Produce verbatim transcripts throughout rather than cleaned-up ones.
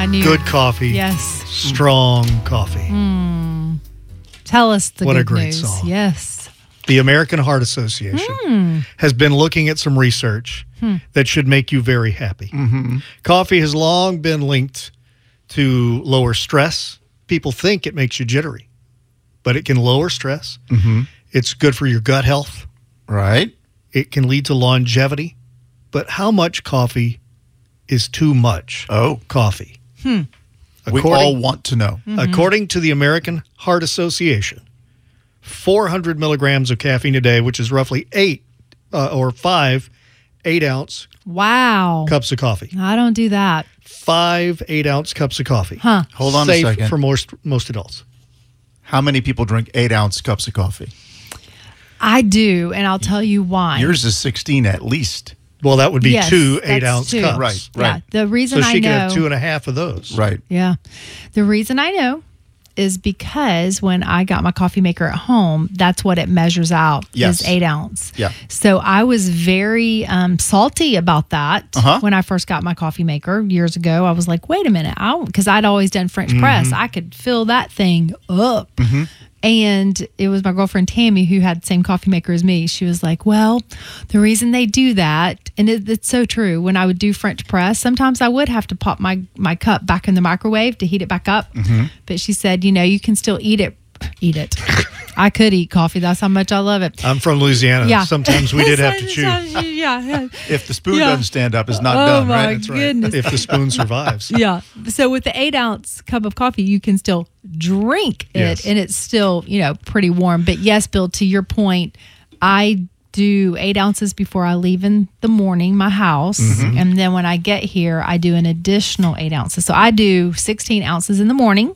knew. Good coffee. Yes. Strong coffee. Mm. Tell us the what good a great news. song. Yes. The American Heart Association mm. has been looking at some research hmm. that should make you very happy. Mm-hmm. Coffee has long been linked to lower stress. People think it makes you jittery, but it can lower stress. Mm-hmm. It's good for your gut health. Right. It can lead to longevity. But how much coffee is too much Oh. coffee? Hmm. We all want to know. Mm-hmm. According to the American Heart Association, four hundred milligrams of caffeine a day, which is roughly eight uh, or five eight-ounce Wow. cups of coffee. I don't do that. Five eight-ounce cups of coffee. Huh. Hold on Safe a second. for most, most adults. How many people drink eight-ounce cups of coffee? I do, and I'll tell you why. Yours is sixteen at least. Well, that would be Yes, two that's eight-ounce two. cups. Right, Yeah. right. The reason So I she know. could have two and a half of those. Right. Yeah. The reason I know is because when I got my coffee maker at home, that's what it measures out Yes. is eight ounce. Yeah. So I was very um, salty about that Uh-huh. when I first got my coffee maker years ago. I was like, wait a minute, I because I'd always done French Mm-hmm. press. I could fill that thing up. And it was my girlfriend Tammy who had the same coffee maker as me. She was like, well, the reason they do that, and it, it's so true, when I would do French press, sometimes I would have to pop my, my cup back in the microwave to heat it back up. Mm-hmm. But she said, you know, you can still eat it. Eat it. I could eat coffee. That's how much I love it. I'm from Louisiana. Yeah. Sometimes we did have to chew. Sometimes you- yeah. yeah. If the spoon Yeah. doesn't stand up, it's not Oh, done, my right? That's right. goodness. If the spoon survives. Yeah. So with the eight ounce cup of coffee, you can still drink it Yes. and it's still, you know, pretty warm. But yes, Bill, to your point, I do eight ounces before I leave in the morning, my house. Mm-hmm. And then when I get here, I do an additional eight ounces. So I do sixteen ounces in the morning.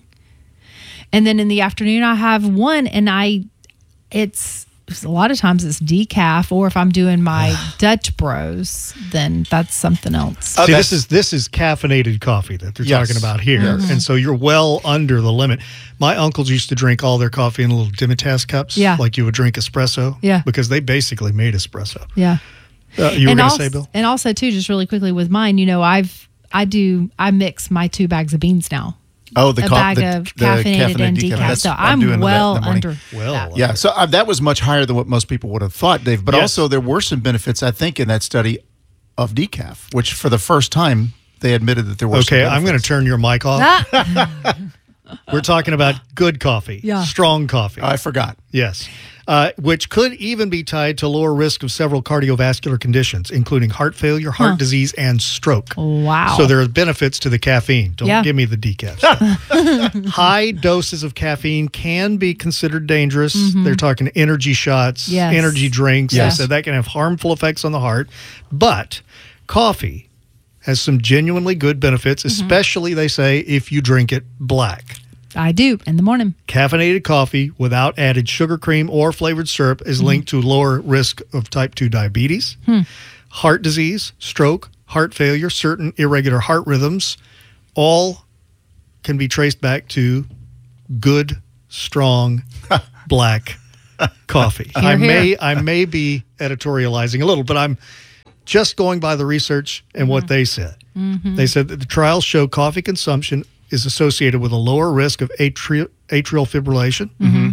And then in the afternoon, I have one, and I, it's, a lot of times it's decaf, or if I'm doing my Dutch Bros, then that's something else. Oh, See, that's- this is this is caffeinated coffee that they're Yes. talking about here, Mm-hmm. and so you're well under the limit. My uncles used to drink all their coffee in little Dimitas cups, Yeah. like you would drink espresso, Yeah. because they basically made espresso. Yeah. Uh, you were and going to also, say, Bill? And also too, just really quickly with mine, you know, I've I do I mix my two bags of beans now. Oh, the a co- bag the, of the caffeinated and decaf. decaf. That's- So I'm doing I'm that in well the morning. under. Well, that. Yeah, so uh, that was much higher than what most people would have thought, Dave. But Yes. also, there were some benefits, I think, in that study of decaf, which for the first time they admitted that there were. Okay, some I'm going to benefits. turn your mic off. Ah, We're talking about good coffee, Yeah. strong coffee. I forgot. Yes. Uh, which could even be tied to lower risk of several cardiovascular conditions, including heart failure, heart Huh. disease, and stroke. wow. So there are benefits to the caffeine. Don't Yeah. give me the decaf stuff. High doses of caffeine can be considered dangerous. They're talking energy shots, Mm-hmm. Yes. energy drinks. Yes. They said that can have harmful effects on the heart. But coffee has some genuinely good benefits, Mm-hmm. especially, they say, if you drink it black. I do in the morning. Caffeinated coffee without added sugar cream or flavored syrup is linked to lower risk of type two diabetes, heart disease, stroke, heart failure, certain irregular heart rhythms. All can be traced back to good, strong, black coffee. I Hear, may hear. I may be editorializing a little, but I'm just going by the research and what they said. They said that the trials show coffee consumption is associated with a lower risk of atri- atrial fibrillation.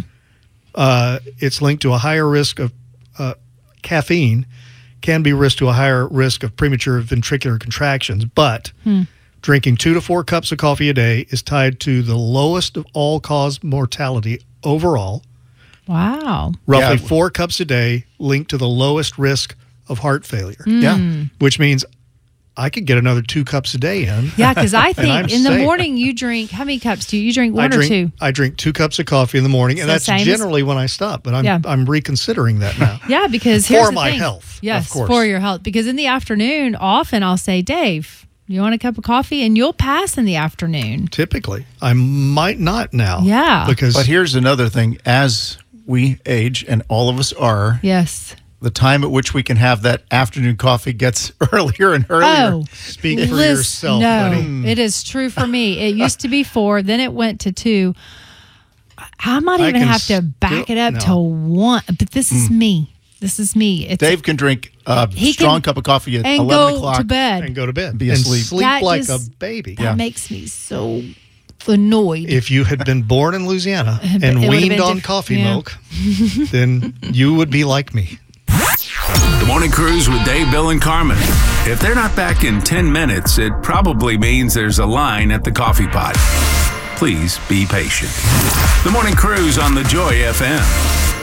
Uh, it's linked to a higher risk of uh, caffeine, can be risk to a higher risk of premature ventricular contractions. But drinking two to four cups of coffee a day is tied to the lowest of all-cause mortality overall. Wow. Roughly Yeah. four cups a day linked to the lowest risk of heart failure, Yeah. which means I could get another two cups a day in. Yeah, because I I'm think in the safe. morning you drink, how many cups do you, you drink? I One drink, or two? I drink two cups of coffee in the morning, and So that's same as- generally when I stop. But I'm Yeah. I'm reconsidering that now. Yeah, because For here's the my thing. health, Yes, of course. for your health. Because in the afternoon, often I'll say, Dave, you want a cup of coffee? And you'll pass in the afternoon. Typically, I might not now. Yeah. because But here's another thing: as we age, and all of us are, Yes. the time at which we can have that afternoon coffee gets earlier and earlier. Oh, speak for Liz, yourself, no, buddy. it is true for me. It used to be four, then it went to two. I might I even can have to back still- it up no. to one, but this is me. This is me. It's Dave can drink a He strong can- cup of coffee at and eleven go o'clock. to bed. And go to bed. Be and asleep. sleep That like just- a baby. that makes me so annoyed. If you had been born in Louisiana But and it would've weaned been on diff- coffee yeah. milk, then you would be like me. The Morning Cruise with Dave, Bill, and Carmen. If they're not back in ten minutes, it probably means there's a line at the coffee pot. Please be patient. The Morning Cruise on the Joy F M.